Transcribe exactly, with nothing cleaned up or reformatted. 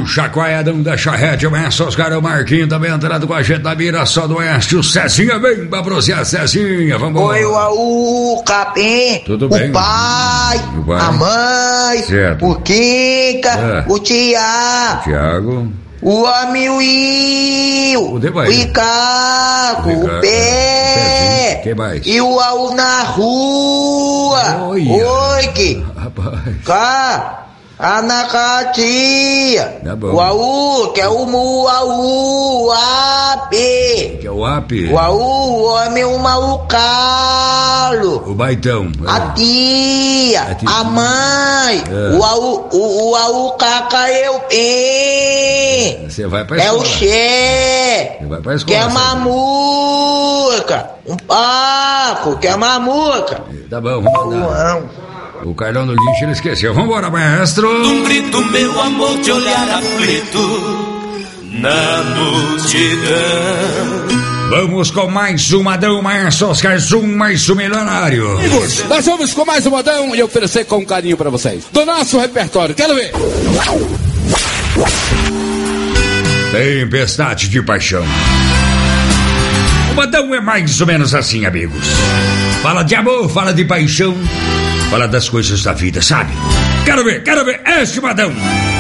O chacoalhadão da charrete, o Mestre Oscar, o Marquinho também entrando com a gente na mira, só do Oeste, o Cezinha, bem pra prosear, Cezinha, vamos Oi, o, o Capim, tudo bem? O pai, o pai, a mãe, certo. O Kika, é. o Tiago, Tiago, o homem Will, o, o Icaco, o, o Pé, que mais? E o Aú na rua. Oi, Oi, que? Rapaz. Cá. Anacatia, tá bom. O Aú, que é o Mu, Aú, o Ape, que é o Ape, o Aú, o homem, o Malucalo, o Baitão, a é. tia, a, tia. a mãe, é. o Aú, o, o Aú, Caca, eu, Pim, você vai pra escola, escola, é o Xé, você vai pra escola, que é Mamuca, um Paco, que é Mamuca, tá bom, vamos lá. O Carlão do Guincho ele esqueceu. Vambora, maestro. Um grito, meu amor, de olhar aflito na multidão. Vamos com mais um Madão, maestro Oscar Zoom, mais um milionário. Amigos, nós vamos com mais um Madão e oferecer com carinho pra vocês. Do nosso repertório, quero ver. Tempestade de paixão. O Madão é mais ou menos assim, amigos. Fala de amor, fala de paixão. Fala das coisas da vida, sabe? Quero ver, quero ver, este Madão.